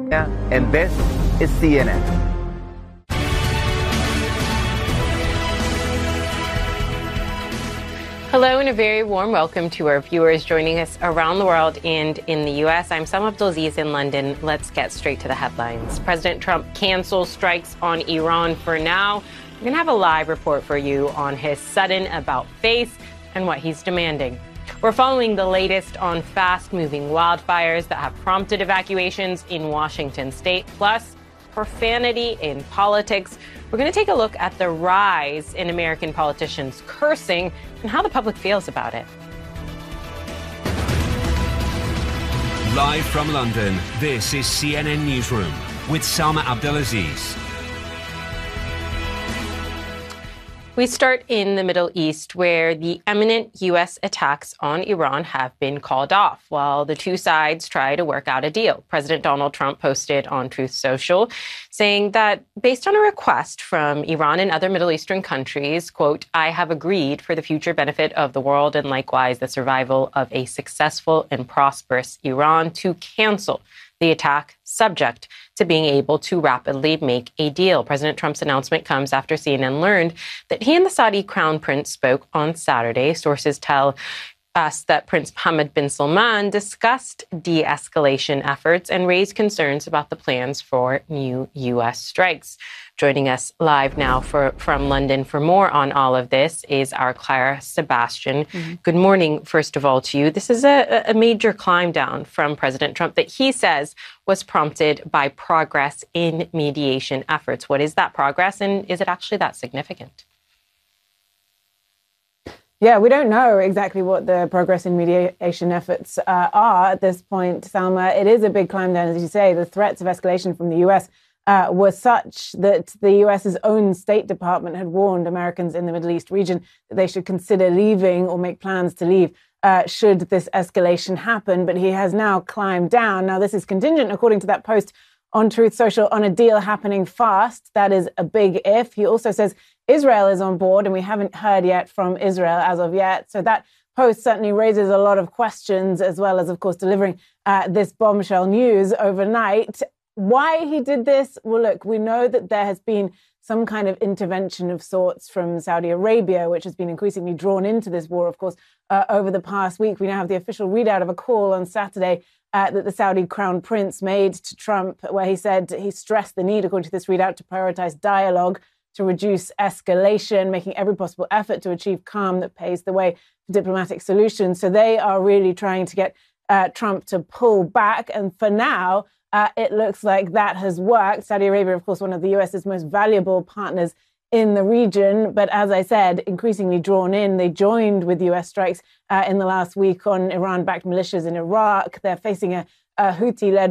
And this is CNN. Hello and a very warm welcome to our viewers joining us around the world and in the U.S. I'm Salma Abdulaziz in London. Let's get straight to the headlines. President Trump cancels strikes on Iran for now. We're going to have a live report for you on his sudden about-face and what he's demanding. We're following the latest on fast-moving wildfires that have prompted evacuations in Washington state, plus profanity in politics. We're going to take a look at the rise in American politicians cursing and how the public feels about it. Live from London, this is CNN Newsroom with Salma Abdulaziz. We start in the Middle East, where the imminent U.S. attacks on Iran have been called off, while the two sides try to work out a deal. President Donald Trump posted on Truth Social, saying that based on a request from Iran and other Middle Eastern countries, quote, I have agreed for the future benefit of the world and likewise the survival of a successful and prosperous Iran to cancel the attack, subject to being able to rapidly make a deal. President Trump's announcement comes after CNN learned that he and the Saudi Crown Prince spoke on Saturday. Sources tell us that Prince Mohammed bin Salman discussed de-escalation efforts and raised concerns about the plans for new U.S. strikes. Joining us live now from London for more on all of this is our Clara Sebastian. Mm-hmm. Good morning, first of all, to you. This is a major climb down from President Trump that he says was prompted by progress in mediation efforts. What is that progress, and is it actually that significant? Yeah, we don't know exactly what the progress in mediation efforts are at this point, Salma. It is a big climb down, as you say. The threats of escalation from the U.S. were such that the U.S.'s own State Department had warned Americans in the Middle East region that they should consider leaving or make plans to leave should this escalation happen. But he has now climbed down. Now, this is contingent, according to that post on Truth Social, on a deal happening fast. That is a big if. He also says Israel is on board, and we haven't heard yet from Israel as of yet. So that post certainly raises a lot of questions, as well as, of course, delivering this bombshell news overnight. Why he did this? Well, look, we know that there has been some kind of intervention of sorts from Saudi Arabia, which has been increasingly drawn into this war, of course, over the past week. We now have the official readout of a call on Saturday that the Saudi Crown Prince made to Trump, where he said he stressed the need, according to this readout, to prioritize dialogue, to reduce escalation, making every possible effort to achieve calm that paves the way for diplomatic solutions. So they are really trying to get Trump to pull back. And for now, it looks like that has worked. Saudi Arabia, of course, one of the U.S.'s most valuable partners in the region. But as I said, increasingly drawn in. They joined with U.S. strikes in the last week on Iran-backed militias in Iraq. They're facing a Houthi-led